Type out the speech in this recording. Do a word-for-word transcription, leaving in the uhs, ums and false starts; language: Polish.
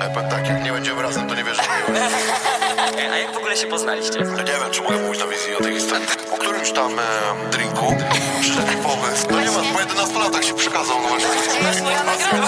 Ja powiem tak, jak nie będziemy razem, to nie wiesz, że miłość. A jak w ogóle się poznaliście? Ja nie wiem, czy mogę mówić na wizji o tej historii. Po którymś tam e, drinku przyszedł pomysł,